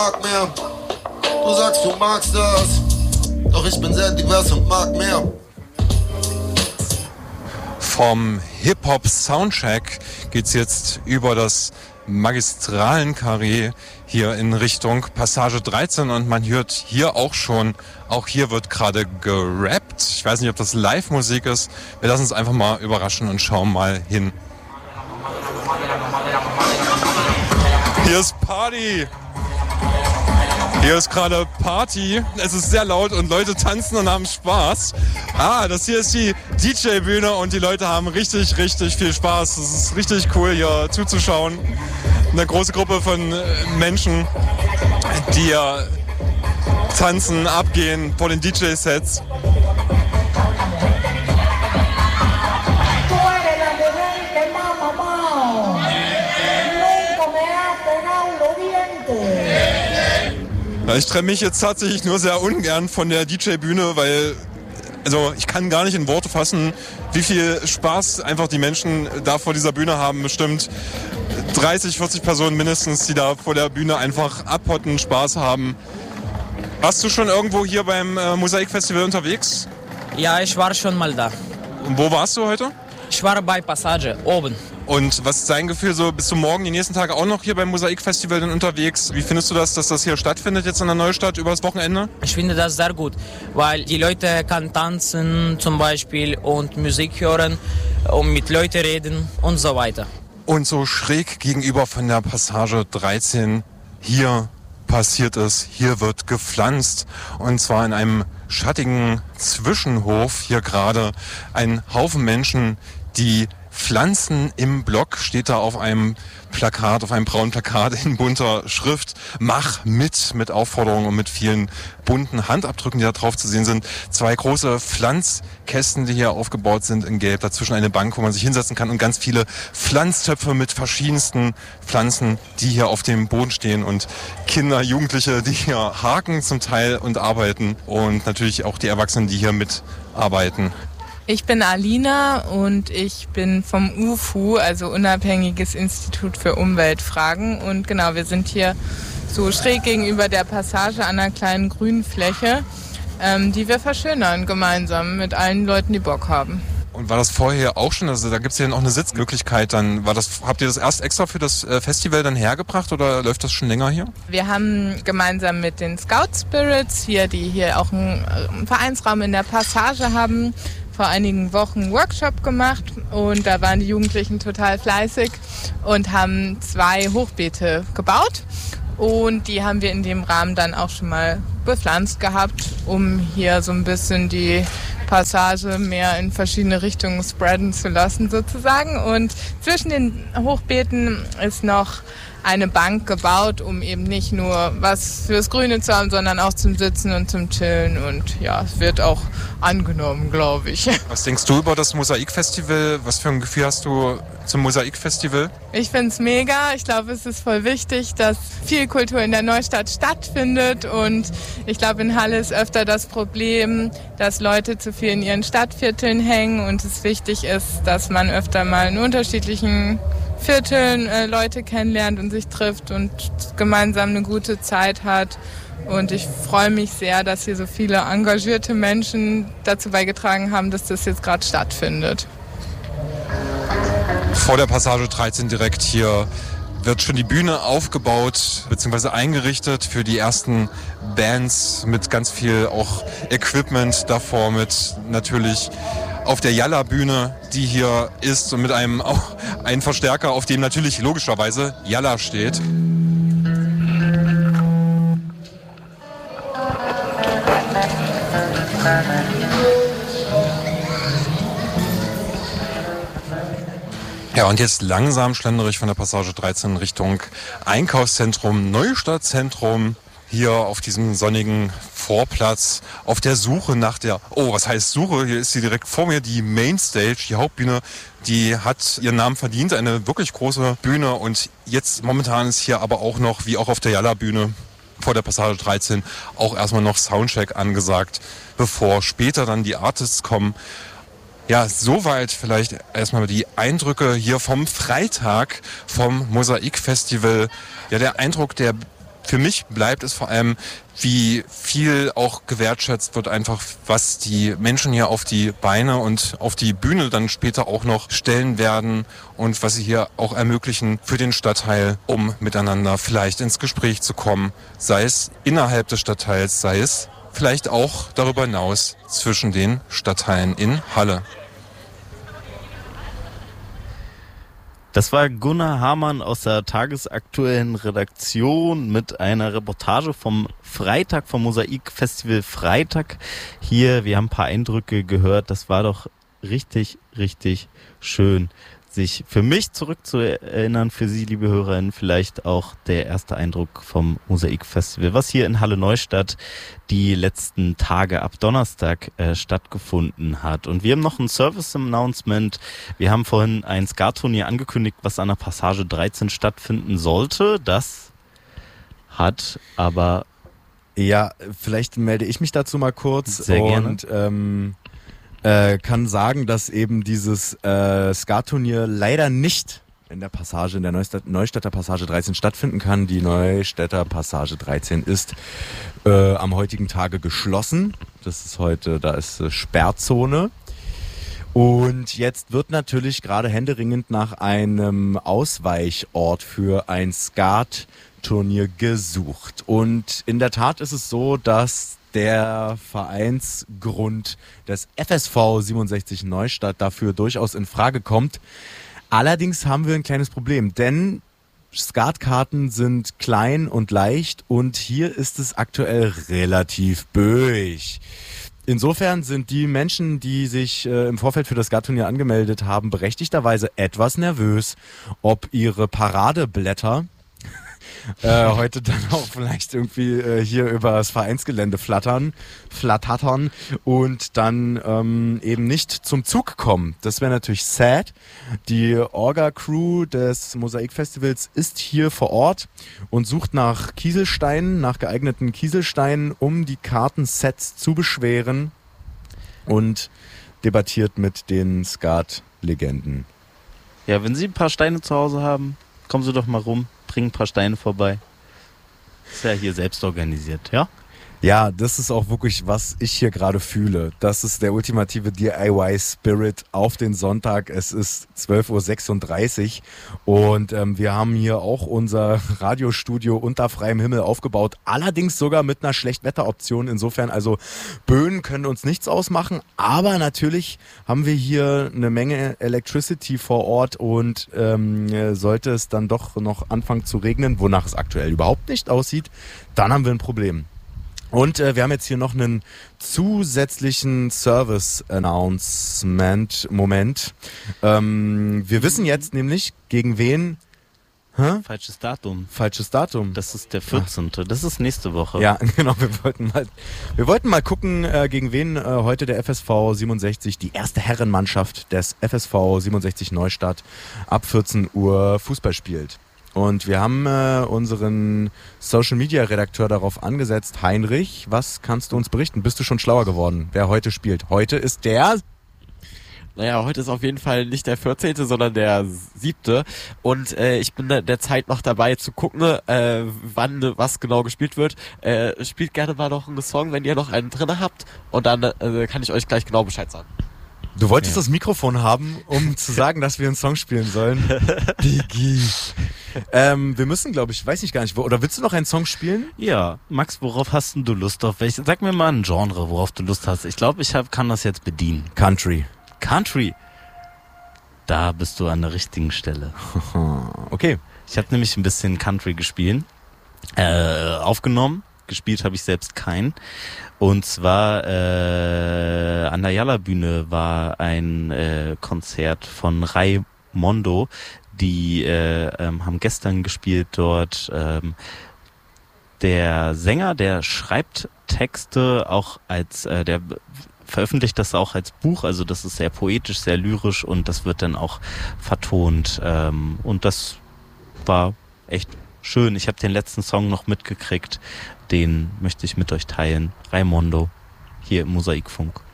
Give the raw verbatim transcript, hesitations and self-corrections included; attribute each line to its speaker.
Speaker 1: mag mehr. Du sagst, du magst das, doch ich bin sehr divers und mag mehr.
Speaker 2: Vom Hip-Hop-Soundcheck geht's jetzt über das Magistralen-Karree hier in Richtung Passage dreizehn und man hört hier auch schon, auch hier wird gerade gerappt. Ich weiß nicht, ob das Live-Musik ist. Wir lassen uns einfach mal überraschen und schauen mal hin. Hier ist Party! Hier ist gerade Party. Es ist sehr laut und Leute tanzen und haben Spaß. Ah, das hier ist die D J-Bühne und die Leute haben richtig, richtig viel Spaß. Es ist richtig cool, hier zuzuschauen. Eine große Gruppe von Menschen, die hier tanzen, abgehen vor den D J-Sets. Ich trenne mich jetzt tatsächlich nur sehr ungern von der D J-Bühne, weil also ich kann gar nicht in Worte fassen, wie viel Spaß einfach die Menschen da vor dieser Bühne haben. Bestimmt dreißig, vierzig Personen mindestens, die da vor der Bühne einfach abhotten, Spaß haben. Warst du schon irgendwo hier beim äh, Mosaikfestival unterwegs?
Speaker 3: Ja, ich war schon mal da.
Speaker 2: Und wo warst du heute?
Speaker 3: Ich war bei Passage, oben.
Speaker 2: Und was ist dein Gefühl so, bist du morgen die nächsten Tage auch noch hier beim Mosaikfestival dann unterwegs? Wie findest du das, dass das hier stattfindet jetzt in der Neustadt über das Wochenende?
Speaker 3: Ich finde das sehr gut, weil die Leute kann tanzen zum Beispiel und Musik hören und mit Leuten reden und so weiter.
Speaker 2: Und so schräg gegenüber von der Passage dreizehn hier passiert es, hier wird gepflanzt und zwar in einem schattigen Zwischenhof hier gerade ein Haufen Menschen, die Pflanzen im Block, steht da auf einem Plakat, auf einem braunen Plakat in bunter Schrift. Mach mit, mit Aufforderungen und mit vielen bunten Handabdrücken, die da drauf zu sehen sind. Zwei große Pflanzkästen, die hier aufgebaut sind in Gelb. Dazwischen eine Bank, wo man sich hinsetzen kann und ganz viele Pflanztöpfe mit verschiedensten Pflanzen, die hier auf dem Boden stehen und Kinder, Jugendliche, die hier haken zum Teil und arbeiten und natürlich auch die Erwachsenen, die hier mitarbeiten.
Speaker 4: Ich bin Alina und ich bin vom U F U, also Unabhängiges Institut für Umweltfragen. Und genau, wir sind hier so schräg gegenüber der Passage an einer kleinen grünen Fläche, ähm, die wir verschönern gemeinsam mit allen Leuten, die Bock haben.
Speaker 2: Und war das vorher auch schon, also da gibt es ja noch eine Sitzmöglichkeit, dann war das, habt ihr das erst extra für das Festival dann hergebracht oder läuft das schon länger hier?
Speaker 4: Wir haben gemeinsam mit den Scout Spirits hier, die hier auch einen Vereinsraum in der Passage haben, vor einigen Wochen einen Workshop gemacht und da waren die Jugendlichen total fleißig und haben zwei Hochbeete gebaut und die haben wir in dem Rahmen dann auch schon mal bepflanzt gehabt, um hier so ein bisschen die Passage mehr in verschiedene Richtungen spreaden zu lassen sozusagen. Und zwischen den Hochbeeten ist noch eine Bank gebaut, um eben nicht nur was fürs Grüne zu haben, sondern auch zum Sitzen und zum Chillen. Und ja, es wird auch angenommen, glaube ich.
Speaker 2: Was denkst du über das Mosaikfestival? Was für ein Gefühl hast du zum Mosaikfestival?
Speaker 4: Ich finde es mega. Ich glaube, es ist voll wichtig, dass viel Kultur in der Neustadt stattfindet. Und ich glaube, in Halle ist öfter das Problem, dass Leute zu viel in ihren Stadtvierteln hängen und es wichtig ist, dass man öfter mal in unterschiedlichen Vierteln äh, Leute kennenlernt und sich trifft und gemeinsam eine gute Zeit hat. Und ich freue mich sehr, dass hier so viele engagierte Menschen dazu beigetragen haben, dass das jetzt gerade stattfindet.
Speaker 2: Vor der Passage dreizehn direkt hier wird schon die Bühne aufgebaut bzw. eingerichtet für die ersten Bands mit ganz viel auch Equipment davor, mit natürlich auf der Jalla-Bühne, die hier ist und mit einem auch einen Verstärker, auf dem natürlich logischerweise Jalla steht. Ja, und jetzt langsam schlendere ich von der Passage dreizehn Richtung Einkaufszentrum, Neustadtzentrum. Hier auf diesem sonnigen Vorplatz, auf der Suche nach der, oh, was heißt Suche? Hier ist sie direkt vor mir, die Mainstage, die Hauptbühne, die hat ihren Namen verdient, eine wirklich große Bühne. Und jetzt momentan ist hier aber auch noch, wie auch auf der Jalla-Bühne vor der Passage dreizehn, auch erstmal noch Soundcheck angesagt, bevor später dann die Artists kommen. Ja, soweit vielleicht erstmal die Eindrücke hier vom Freitag vom Mosaikfestival. Ja, der Eindruck, der für mich bleibt es vor allem, wie viel auch gewertschätzt wird, einfach was die Menschen hier auf die Beine und auf die Bühne dann später auch noch stellen werden und was sie hier auch ermöglichen für den Stadtteil, um miteinander vielleicht ins Gespräch zu kommen, sei es innerhalb des Stadtteils, sei es vielleicht auch darüber hinaus zwischen den Stadtteilen in Halle.
Speaker 5: Das war Gunnar Hamann aus der tagesaktuellen Redaktion mit einer Reportage vom Freitag, vom Mosaik-Festival Freitag. Hier, wir haben ein paar Eindrücke gehört. Das war doch richtig, richtig schön, sich für mich zurückzuerinnern, für Sie, liebe Hörerinnen, vielleicht auch der erste Eindruck vom Mosaik-Festival, was hier in Halle Neustadt die letzten Tage ab Donnerstag äh, stattgefunden hat. Und wir haben noch ein Service-Announcement. Wir haben vorhin ein Skat-Turnier angekündigt, was an der Passage dreizehn stattfinden sollte. Das hat aber...
Speaker 6: Ja, vielleicht melde ich mich dazu mal kurz.
Speaker 5: Sehr gerne.
Speaker 6: Und ähm, äh, kann sagen, dass eben dieses äh, Skat-Turnier leider nicht in der Passage, in der Neustadt, Neustädter Passage dreizehn stattfinden kann. Die Neustädter Passage dreizehn ist äh, am heutigen Tage geschlossen. Das ist heute, da ist äh, Sperrzone. Und jetzt wird natürlich gerade händeringend nach einem Ausweichort für ein Skat-Turnier gesucht. Und in der Tat ist es so, dass der Vereinsgrund des F S V siebenundsechzig Neustadt dafür durchaus in Frage kommt. Allerdings haben wir ein kleines Problem, denn Skatkarten sind klein und leicht und hier ist es aktuell relativ böig. Insofern sind die Menschen, die sich äh, im Vorfeld für das Skat-Turnier angemeldet haben, berechtigterweise etwas nervös, ob ihre Paradeblätter äh, heute dann auch vielleicht irgendwie äh, hier über das Vereinsgelände flattern, flattern und dann ähm, eben nicht zum Zug kommen. Das wäre natürlich sad. Die Orga-Crew des Mosaik-Festivals ist hier vor Ort und sucht nach Kieselsteinen, nach geeigneten Kieselsteinen, um die Kartensets zu beschweren und debattiert mit den Skat-Legenden.
Speaker 5: Ja, wenn Sie ein paar Steine zu Hause haben, kommen Sie doch mal rum, bringen ein paar Steine vorbei. Ist ja hier selbst organisiert, ja?
Speaker 6: Ja, das ist auch wirklich, was ich hier gerade fühle. Das ist der ultimative D I Y-Spirit auf den Sonntag. Es ist zwölf Uhr sechsunddreißig und ähm, wir haben hier auch unser Radiostudio unter freiem Himmel aufgebaut. Allerdings sogar mit einer Schlechtwetteroption. Insofern, also Böen können uns nichts ausmachen. Aber natürlich haben wir hier eine Menge Electricity vor Ort und ähm, sollte es dann doch noch anfangen zu regnen, wonach es aktuell überhaupt nicht aussieht, dann haben wir ein Problem. Und äh, wir haben jetzt hier noch einen zusätzlichen Service-Announcement-Moment. Ähm, wir wissen jetzt nämlich, gegen wen... Hä?
Speaker 5: Falsches Datum.
Speaker 6: Falsches Datum.
Speaker 5: Das ist der vierzehnte. Das ist nächste Woche.
Speaker 6: Ja, genau. Wir wollten mal, wir wollten mal gucken, äh, gegen wen äh, heute der F S V siebenundsechzig, die erste Herrenmannschaft des F S V siebenundsechzig Neustadt, ab vierzehn Uhr Fußball spielt. Und wir haben äh, unseren Social-Media-Redakteur darauf angesetzt. Heinrich, was kannst du uns berichten? Bist du schon schlauer geworden, wer heute spielt? Heute ist der...
Speaker 7: Naja, heute ist auf jeden Fall nicht der vierzehnte, sondern der siebte. Und äh, ich bin der Zeit noch dabei zu gucken, äh, wann was genau gespielt wird. Äh, spielt gerne mal noch einen Song, wenn ihr noch einen drin habt. Und dann äh, kann ich euch gleich genau Bescheid sagen.
Speaker 6: Du wolltest
Speaker 5: Ja.
Speaker 6: das Mikrofon haben, um zu sagen, dass wir einen Song spielen sollen. Digi. Ähm, wir müssen, glaube ich, weiß ich gar nicht, wo, oder willst du noch einen Song spielen?
Speaker 5: Ja, Max, worauf hast denn du Lust auf? Welche? Sag mir mal ein Genre, worauf du Lust hast. Ich glaube, ich hab, kann das jetzt bedienen.
Speaker 6: Country.
Speaker 5: Country. Da bist du an der richtigen Stelle.
Speaker 6: Okay.
Speaker 5: Ich habe nämlich ein bisschen Country gespielt, äh, aufgenommen. Gespielt habe ich selbst keinen. Und zwar äh, an der Jalla-Bühne war ein äh, Konzert von Raimondo. Die äh, ähm, haben gestern gespielt dort. Ähm, der Sänger, der schreibt Texte auch als, äh, der veröffentlicht das auch als Buch. Also das ist sehr poetisch, sehr lyrisch und das wird dann auch vertont. Ähm, und das war echt schön. Ich habe den letzten Song noch mitgekriegt. Den möchte ich mit euch teilen. Raimondo, hier im Mosaikfunk.